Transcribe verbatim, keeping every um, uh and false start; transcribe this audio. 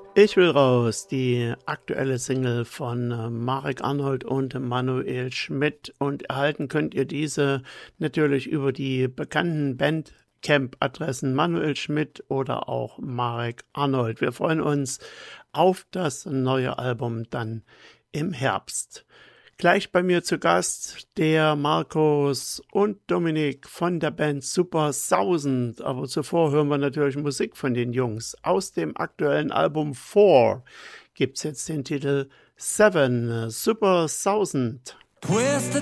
Ich will raus, die aktuelle Single von äh, Marek Arnold und Manuel Schmidt, und erhalten könnt ihr diese natürlich über die bekannten Bandcamp-Adressen Manuel Schmidt oder auch Marek Arnold. Wir freuen uns auf das neue Album dann im Herbst. Gleich bei mir zu Gast der Markus und Dominik von der Band Super Sausend. Aber zuvor hören wir natürlich Musik von den Jungs. Aus dem aktuellen Album vier gibt's jetzt den Titel Seven, Super Sausend.